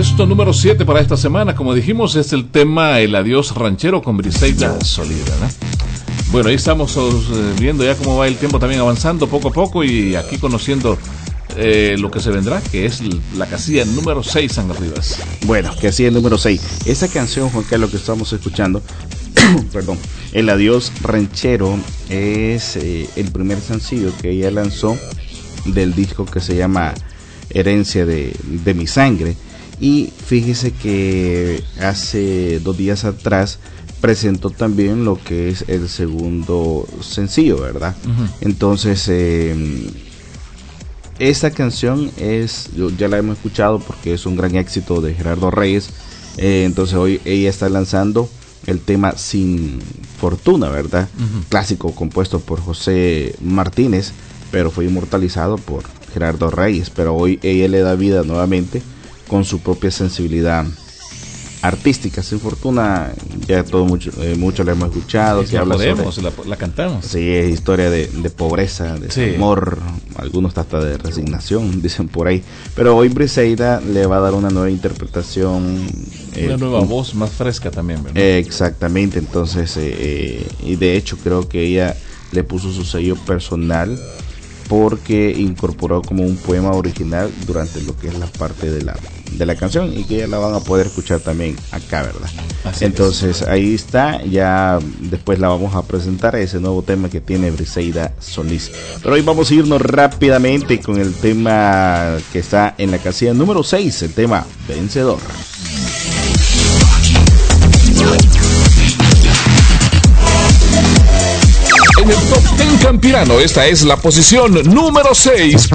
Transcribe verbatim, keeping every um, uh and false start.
puesto número siete para esta semana, como dijimos, es el tema El Adiós Ranchero con Briseida Solís, ¿verdad? Bueno, ahí estamos eh, viendo ya cómo va el tiempo también avanzando poco a poco y aquí conociendo eh, lo que se vendrá, que es la casilla número seis, Ángel Rivas. Bueno, casilla número seis. Esa canción, Juan Carlos, que estamos escuchando, perdón, El Adiós Ranchero, es eh, el primer sencillo que ella lanzó del disco que se llama Herencia de, de mi Sangre. Y fíjese que hace dos días atrás presentó también lo que es el segundo sencillo, ¿verdad? Uh-huh. Entonces, eh, esta canción es, yo ya la hemos escuchado porque es un gran éxito de Gerardo Reyes. Eh, entonces hoy ella está lanzando el tema Sin Fortuna, ¿verdad? Uh-huh. Clásico compuesto por José Martínez, pero fue inmortalizado por Gerardo Reyes. Pero hoy ella le da vida nuevamente con su propia sensibilidad artística. Sin Fortuna, ya todo mucho, eh, mucho la hemos escuchado. Sí, que habla podemos, sobre, la, la cantamos. Sí, es historia de, de pobreza, de sí. amor, algunos hasta de resignación, dicen por ahí. Pero hoy Briseida le va a dar una nueva interpretación. Eh, una nueva un, voz más fresca también, ¿verdad? Eh, exactamente, entonces, eh, eh, y de hecho creo que ella le puso su sello personal, porque incorporó como un poema original durante lo que es la parte de la de la canción y que ya la van a poder escuchar también acá, ¿verdad? Así Entonces es. Ahí está, ya después la vamos a presentar, ese nuevo tema que tiene Briseida Solís. Pero hoy vamos a irnos rápidamente con el tema que está en la casilla número seis, el tema Vencedor. En el Top diez Campirano, esta es la posición número seis.